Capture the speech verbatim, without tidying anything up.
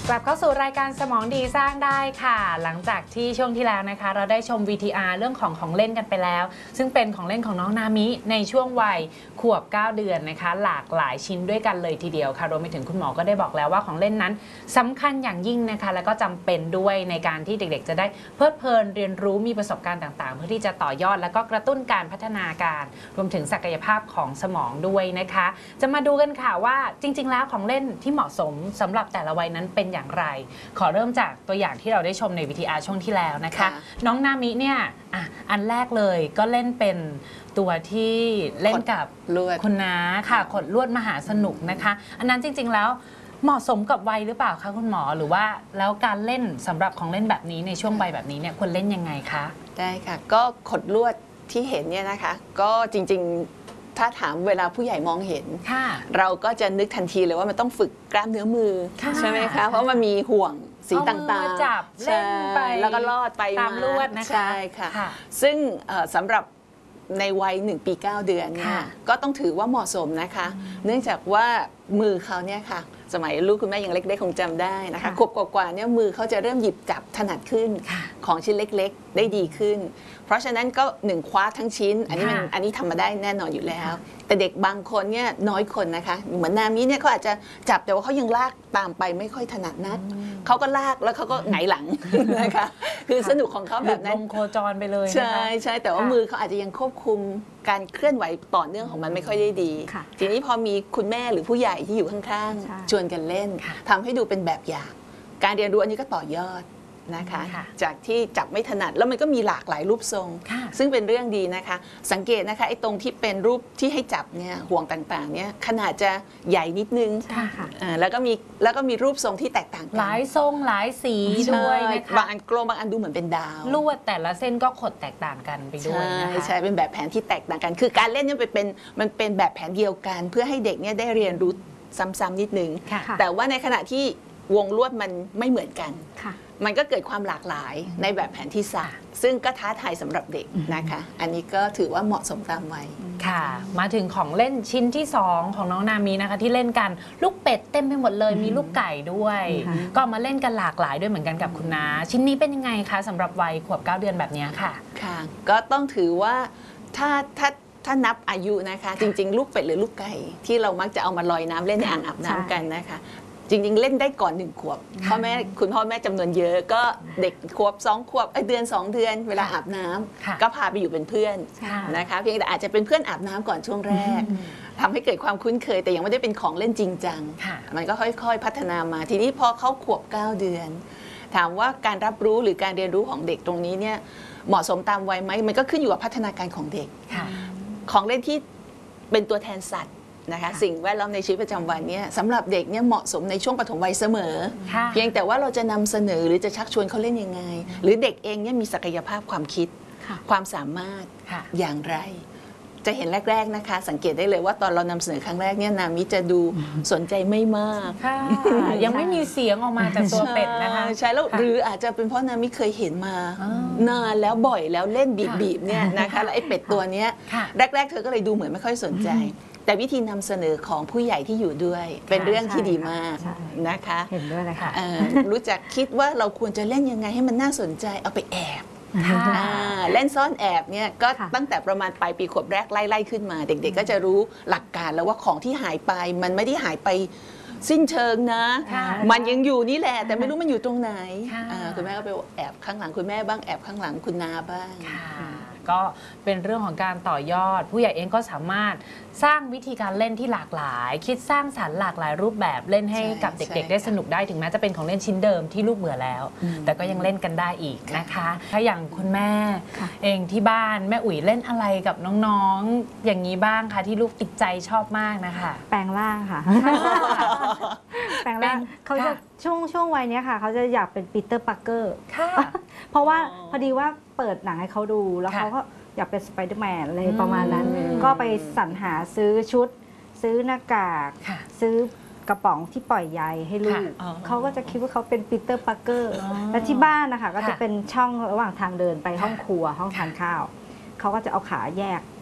กลับเข้าสู่รายการสมองดีสร้างได้ค่ะหลังจากที่ช่วงที่แล้วนะคะเราได้ชม วี ที อาร์ เรื่องของของเล่นกันไปแล้วซึ่งเป็นของเล่นของน้องนามิในช่วงวัยขวบเก้าเดือนนะคะหลากหลายชิ้นด้วยกันเลยทีเดียวค่ะรวมไปถึงคุณหมอก็ได้บอกแล้วว่าของเล่นนั้นสำคัญอย่างยิ่งนะคะแล้วก็จำเป็นด้วยในการที่เด็กๆจะได้เพลิดเพลินเรียนรู้มีประสบการณ์ต่างๆเพื่อที่จะต่อยอดแล้วก็กระตุ้นการพัฒนาการรวมถึงศักยภาพของสมองด้วยนะคะจะมาดูกันค่ะว่าจริงๆแล้วของเล่นที่เหมาะสมสำหรับแต่ละวัยนั้นเป็นอย่างไรขอเริ่มจากตัวอย่างที่เราได้ชมใน วี ที อาร์ ช่วงที่แล้วนะคะน้องนามิเนี่ยอ่ะอันแรกเลยก็เล่นเป็นตัวที่เล่นกับคุณน้าค่ะขดลวดมหาสนุกนะคะอันนั้นจริงๆแล้วเหมาะสมกับวัยหรือเปล่าคะคุณหมอหรือว่าแล้วการเล่นสำหรับของเล่นแบบนี้ในช่วงวัยแบบนี้เนี่ยควรเล่นยังไงคะได้ค่ะก็ขดลวดที่เห็นเนี่ยนะคะก็จริงๆถ้าถามเวลาผู้ใหญ่มองเห็นเราก็จะนึกทันทีเลยว่ามันต้องฝึกกล้ามเนื้อมือใช่ไหมคะเพราะมันมีห่วงสีต่างๆจับเล่นไปแล้วก็ลอดไปตามลวดนะคะใช่ค่ะซึ่งสำหรับในวัยหนึ่งปีเก้าเดือนเนี่ยก็ต้องถือว่าเหมาะสมนะคะเนื่องจากว่ามือเขาเนี่ยค่ะสมัยลูกคุณแม่ยังเล็กๆคงจำได้นะคะขวบกว่าๆเนี่ยมือเขาจะเริ่มหยิบจับถนัดขึ้นของชิ้นเล็กๆได้ดีขึ้นเพราะฉะนั้นก็หนึ่งคว้าทั้งชิ้นอันนี้มันอันนี้ทำมาได้แน่นอนอยู่แล้วแต่เด็กบางคนเนี่ยน้อยคนนะคะเหมือนนามิเนี่ยเขาอาจจะจับแต่ว่าเขายังลากตามไปไม่ค่อยถนัดนักเขาก็ลากแล้วเขาก็หงายหลังนะคะคือสนุกของเขาแบบนั้นลงโคจรไปเลยใช่ใช่แต่ว่ามือเขาอาจจะยังควบคุมการเคลื่อนไหวต่อเนื่องของมันไม่ค่อยได้ดีทีนี้พอมีคุณแม่หรือผู้ใหญ่ที่อยู่ข้างๆชวนกันเล่นทำให้ดูเป็นแบบอย่างการเรียนรู้อันนี้ก็ต่อยอดนะคะจากที่จับไม่ถนัดแล้วมันก็มีหลากหลายรูปทรงซึ่งเป็นเรื่องดีนะคะสังเกตนะคะไอ้ตรงที่เป็นรูปที่ให้จับเนี่ยห่วงต่างๆเนี่ยขนาดจะใหญ่นิดนึงแล้วก็มีแล้วก็มีรูปทรงที่แตกต่างกันหลายทรงหลายสีด้วยนะคะบางอันกลมบางอันดูเหมือนเป็นดาวลวดแต่ละเส้นก็ขดแตกต่างกันไปด้วยนะคะใช่เป็นแบบแผนที่แตกต่างกันคือการเล่นเนี่ยเป็นมันเป็นแบบแผนเดียวกันเพื่อให้เด็กเนี่ยได้เรียนรู้ซ้ำๆนิดนึงแต่ว่าในขณะที่วงลวดมันไม่เหมือนกันมันก็เกิดความหลากหลายในแบบแผนที่ศาสตร์ซึ่งก็ท้าทายสำหรับเด็กนะคะอันนี้ก็ถือว่าเหมาะสมตามวัยค่ะมาถึงของเล่นชิ้นที่สองของน้องนามีนะคะที่เล่นกันลูกเป็ดเต็มไปหมดเลยมีลูกไก่ด้วยก็มาเล่นกันหลากหลายด้วยเหมือนกันกับคุณน้าชิ้นนี้เป็นยังไงคะสำหรับวัยขวบเก้าเดือนแบบนี้ค่ะค่ะก็ต้องถือว่าถ้าถ้าถ้านับอายุนะคะจริงๆลูกเป็ดหรือลูกไก่ที่เรามักจะเอามาลอยน้ำเล่นในอ่างอาบน้ำกันนะคะจริงๆเล่นได้ก่อนหนึ่งขวบพ่อแม่คุณพ่อแม่จำนวนเยอะก็เด็กขวบสองขวบเดือนสองเดือนเวลาอาบน้ำก็พาไปอยู่เป็นเพื่อนนะคะเพียงแต่อาจจะเป็นเพื่อนอาบน้ำก่อนช่วงแรกทำให้เกิดความคุ้นเคยแต่ยังไม่ได้เป็นของเล่นจริงจังมันก็ค่อยๆพัฒนามาทีนี้พอเขาขวบเก้าเดือนถามว่าการรับรู้หรือการเรียนรู้ของเด็กตรงนี้เนี่ยเหมาะสมตามวัยไหมมันก็ขึ้นอยู่กับพัฒนาการของเด็กของเล่นที่เป็นตัวแทนสัตว์นะคะสิ่งแวดล้อมในชีวิตประจำวันนี้สำหรับเด็กเนี่ยเหมาะสมในช่วงปฐมวัยเสมอเพียงแต่ว่าเราจะนำเสนอหรือจะชักชวนเขาเล่นยังไงหรือเด็กเองเนี่ยมีศักยภาพความคิดความสามารถอย่างไรจะเห็นแรกๆนะคะสังเกตได้เลยว่าตอนเรานำเสนอครั้งแรกเนี่ยนามิจะดูสนใจไม่มากยังไม่มีเสียงออกมาจากตัวเป็ดนะคะใช่แล้วหรืออาจจะเป็นเพราะนามิเคยเห็นมานานแล้วบ่อยแล้วเล่นบีบๆเนี่ยนะคะแล้วไอ้เป็ดตัวเนี้ยแรกๆเธอก็เลยดูเหมือนไม่ค่อยสนใจแต่วิธีนำเสนอของผู้ใหญ่ที่อยู่ด้วยเป็นเรื่องที่ดีมากนะคะเห็นด้วยนะคะรู้จักคิดว่าเราควรจะเล่นยังไงให้มันน่าสนใจเอาไปแอบเล่นซ่อนแอบเนี่ยก็ตั้งแต่ประมาณปลายปีขวบแรกไล่ๆขึ้นมาเด็กๆก็จะรู้หลักการแล้วว่าของที่หายไปมันไม่ได้หายไปสิ้นเชิงนะมันยังอยู่นี่แหละแต่ไม่รู้มันอยู่ตรงไหนคุณแม่ก็ไปแอบข้างหลังคุณแม่บ้างแอบข้างหลังคุณนาบ้างก็เป็นเรื่องของการต่อยอดผู้ใหญ่เองก็สามารถสร้างวิธีการเล่นที่หลากหลายคิดสร้างสรรค์หลากหลายรูปแบบเล่นให้กับเด็กๆได้สนุกได้ถึงแม้จะเป็นของเล่นชิ้นเดิมที่ลูกเบื่อแล้วแต่ก็ยังเล่นกันได้อีกนะคะถ้าอย่างคุณแม่เองที่บ้านแม่อุ๋ยเล่นอะไรกับน้องๆอย่างนี้บ้างคะที่ลูกติดใจชอบมากนะคะแปลงร่างค่ะแปลงร่างเขาจะช่วงช่วงวัยนี้ค่ะเขาจะอยากเป็นปีเตอร์ปาร์เกอร์เพราะว่าพอดีว่าเปิดหนังให้เขาดูแล้วเขาก็อยากเป็นสไปเดอร์แมนอะไรประมาณนั้นก็ไปสรรหาซื้อชุดซื้อหน้ากากซื้อกระป๋องที่ปล่อยใยให้ลูกเขาก็จะคิดว่าเขาเป็นปีเตอร์ปาร์เกอร์และที่บ้านนะคะก็จะเป็นช่องระหว่างทางเดินไปห้องครัวห้องทานข้าวเขาก็จะเอาขาแยก